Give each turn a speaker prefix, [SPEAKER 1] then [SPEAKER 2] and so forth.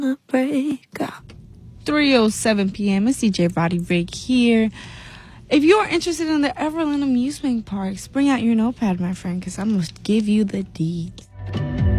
[SPEAKER 1] break up.
[SPEAKER 2] 3:07 p.m. It's DJ Roddy Rig here. If you're interested in the Everland amusement parks, bring out your notepad, my friend, because I'm going to give you the deeds.